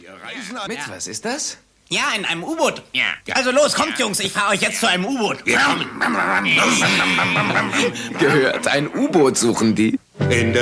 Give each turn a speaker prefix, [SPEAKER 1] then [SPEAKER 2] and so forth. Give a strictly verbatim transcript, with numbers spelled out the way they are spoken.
[SPEAKER 1] Wir reisen
[SPEAKER 2] Mit ja. Was ist das?
[SPEAKER 3] Ja, in einem U-Boot.
[SPEAKER 1] Ja.
[SPEAKER 3] Also los, kommt, Jungs, ich fahre euch jetzt zu einem U-Boot.
[SPEAKER 1] Wir kommen.
[SPEAKER 2] Gehört, ein U-Boot suchen die.
[SPEAKER 1] In der